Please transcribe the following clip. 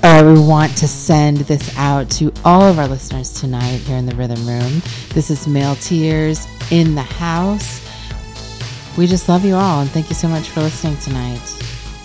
All right, we want to send this out to all of our listeners tonight here in the Rhythm Room. This is Male Tears in the house. We just love you all, and thank you so much for listening tonight.